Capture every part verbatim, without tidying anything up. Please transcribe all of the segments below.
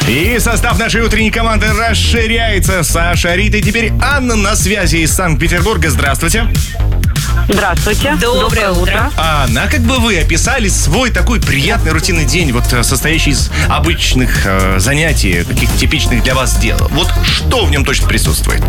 И состав нашей утренней команды расширяется. Саша, Рита и теперь Анна на связи из Санкт-Петербурга. Здравствуйте. Здравствуйте. Доброе утро. Анна, а как бы вы описали свой такой приятный рутинный день, вот состоящий из обычных э, занятий, каких-то типичных для вас дел? Вот что в нем точно присутствует?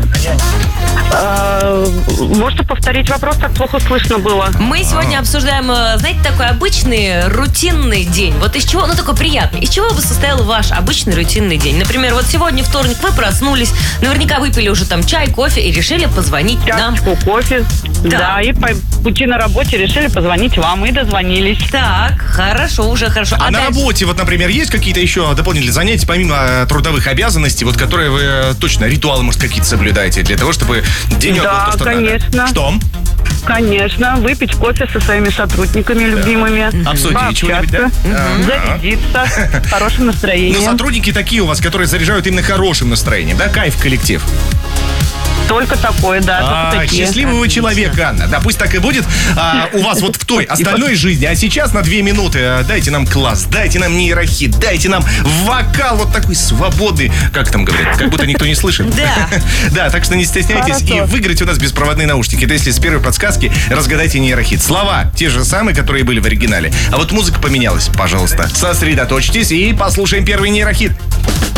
А, можете повторить вопрос, так плохо слышно было? Мы сегодня обсуждаем, знаете, такой обычный рутинный день. Вот из чего, ну такой приятный. Из чего бы состоял ваш обычный рутинный день? Например, вот сегодня вторник, вы проснулись, наверняка выпили уже там чай, кофе и решили позвонить нам. Чашечку кофе. Да. Да, и по пути на работе решили позвонить вам и дозвонились. Так, хорошо, уже хорошо. А, А на дальше? работе, вот, например, есть какие-то еще дополнительные занятия, помимо э, трудовых обязанностей, вот которые вы э, точно, ритуалы, может, какие-то соблюдаете для того, чтобы денек Да, был то, что конечно. надо? Что? Конечно, выпить кофе со своими сотрудниками любимыми. Обсудили чего-нибудь, да? Пообщаться, зарядиться, хорошим настроением. Ну, сотрудники такие у вас, которые заряжают именно хорошим настроением, да? Кайф коллектив. Только такое, да, А, только такие. счастливый вы человек, Анна. Да, пусть так и будет а, у вас вот в той остальной жизни. А сейчас на две минуты а, дайте нам класс, дайте нам нейрохит, дайте нам вокал вот такой свободный. Как там говорят? Как будто никто не слышит. Да. Да, так что не стесняйтесь Хорошо. и выиграйте у нас беспроводные наушники. Это если с первой подсказки разгадайте нейрохит. Слова те же самые, которые были в оригинале. А вот музыка поменялась. Пожалуйста, сосредоточьтесь и послушаем первый нейрохит.